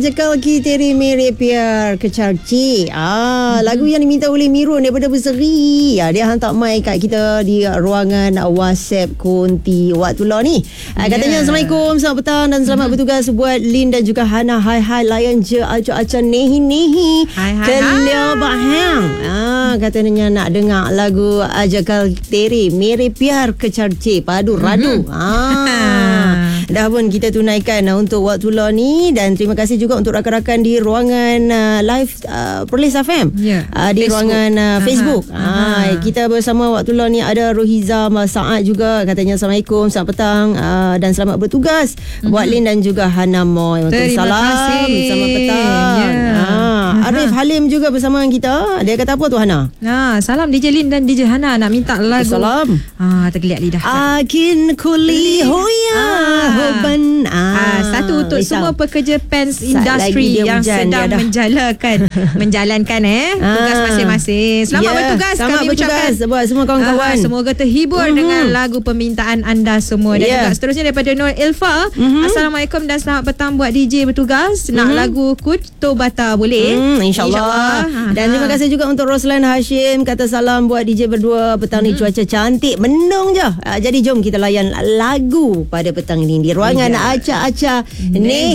Ajakal kita mere piar ke Charci. Lagu yang diminta oleh Mirun daripada Berseri. Dia hantar mic kat kita di ruangan WhatsApp Konti Waktulah ni. Katanya Assalamualaikum, selamat petang dan selamat bertugas buat Lin dan juga Hana. Hai layan je aca-aca nehi. Kelia bahang. Katanya nak dengar lagu Ajakal Tere mere piar ke Charci padu radu. Dah pun kita tunaikan untuk Waktulah ni, dan terima kasih juga untuk rakan-rakan di ruangan live Perlis FM di Facebook. Ruangan Facebook. Kita bersama Waktulah ni ada Rohiza Saad juga, katanya Assalamualaikum, selamat petang dan selamat bertugas buat Lin dan juga Hana Moy. Terima kasih. Selamat petang. Arif Halim juga bersama kita. Dia kata apa tu Hana? Salam DJ Lin dan DJ Hana, nak minta lagu. Salam. Tergeliat lidah. Akin kuli hoya hoban. Satu untuk semua pekerja pens industri yang sedang menjalankan tugas masing-masing. Selamat bertugas. Selamat bertugas buat semua kawan-kawan. Semoga terhibur dengan lagu permintaan anda semua. Dan juga seterusnya daripada Nur Ilfa. Assalamualaikum dan selamat petang buat DJ bertugas. Nak lagu Kuto Bata boleh? InsyaAllah. Dan terima kasih juga untuk Roslan Hashim, kata salam buat DJ berdua. Petang ni cuaca cantik, mendung je. Jadi jom kita layan lagu pada petang ini di ruangan Aca-Aca